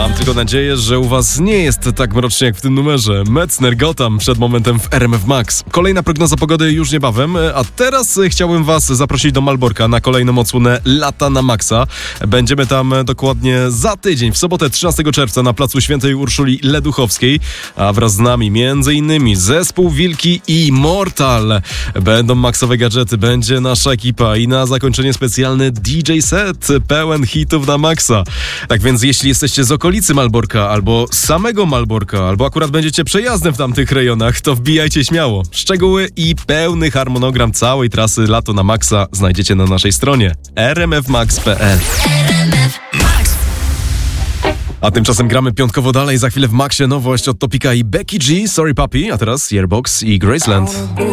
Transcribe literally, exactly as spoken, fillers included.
Mam tylko nadzieję, że u was nie jest tak mrocznie jak w tym numerze. Metzner Gotham przed momentem w R M F Max. Kolejna prognoza pogody już niebawem, a teraz chciałbym was zaprosić do Malborka na kolejną odsłonę Lata na Maxa. Będziemy tam dokładnie za tydzień, w sobotę trzynastego czerwca na placu Świętej Urszuli Leduchowskiej, a wraz z nami między innymi zespół Wilki i Mortal. Będą maksowe gadżety, będzie nasza ekipa i na zakończenie specjalny D J set pełen hitów na maksa. Tak więc jeśli jesteście z okolicy Malborka, albo z samego Malborka, albo akurat będziecie przejazdem w tamtych rejonach, to wbijajcie śmiało. Szczegóły i pełny harmonogram całej trasy Lato na Maxa znajdziecie na naszej stronie r m f max kropka p l. A tymczasem gramy piątkowo dalej. Za chwilę w Maxie nowość od Topika i Becky G, Sorry Papi, a teraz Yearbox i Graceland.